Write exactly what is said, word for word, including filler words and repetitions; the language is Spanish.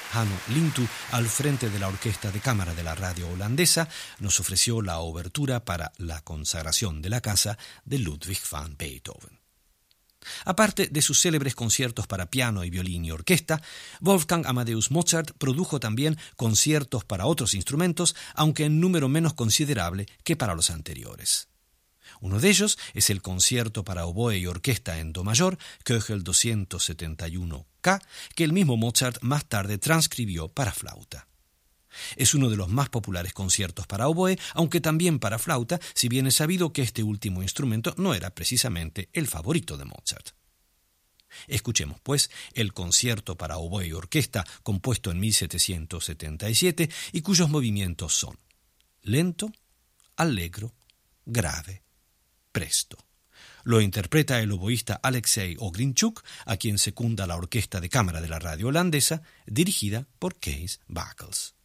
Hannu Lintu, al frente de la orquesta de cámara de la radio holandesa, nos ofreció la obertura para La consagración de la casa de Ludwig van Beethoven. Aparte de sus célebres conciertos para piano y violín y orquesta, Wolfgang Amadeus Mozart produjo también conciertos para otros instrumentos, aunque en número menos considerable que para los anteriores. Uno de ellos es el concierto para oboe y orquesta en do mayor, Köchel doscientos setenta y uno K, que el mismo Mozart más tarde transcribió para flauta. Es uno de los más populares conciertos para oboe, aunque también para flauta, si bien es sabido que este último instrumento no era precisamente el favorito de Mozart. Escuchemos, pues, el concierto para oboe y orquesta compuesto en mil setecientos setenta y siete y cuyos movimientos son lento, allegro, grave, presto. Lo interpreta el oboísta Alexei Ogrinchuk, a quien secunda la orquesta de cámara de la radio holandesa, dirigida por Kees Bakels.